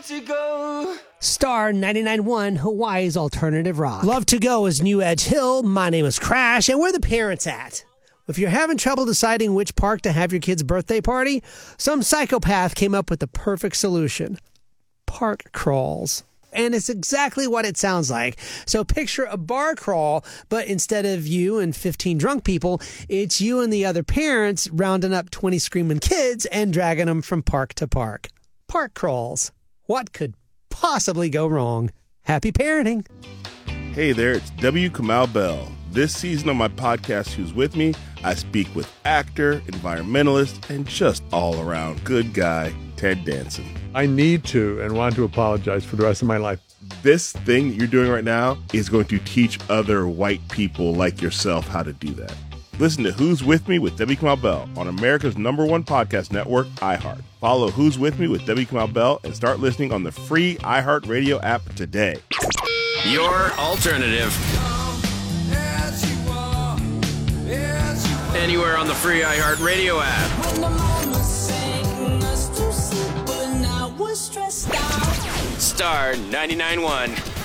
to go. Star 99.1, Hawaii's alternative rock. Love to Go is New Edge Hill. My name is Crash, and where the parents at? If you're having trouble deciding which park to have your kid's birthday party, some psychopath came up with the perfect solution. Park crawls. And it's exactly what it sounds like. So picture a bar crawl, but instead of you and 15 drunk people, it's you and the other parents rounding up 20 screaming kids and dragging them from park to park. Park crawls. What could possibly go wrong? Happy parenting. Hey there, it's W. Kamau Bell. This season on my podcast, Who's With Me, I speak with actor, environmentalist, and just all-around good guy, Ted Danson. I need to and want to apologize for the rest of my life. This thing that you're doing right now is going to teach other white people like yourself how to do that. Listen to Who's With Me with Debbie Kamau Bell on America's #1 podcast network, iHeart. Follow Who's With Me with Debbie Kamau Bell and start listening on the free iHeartRadio app today. Your alternative. Anywhere on the free iHeartRadio app. Star 99.1.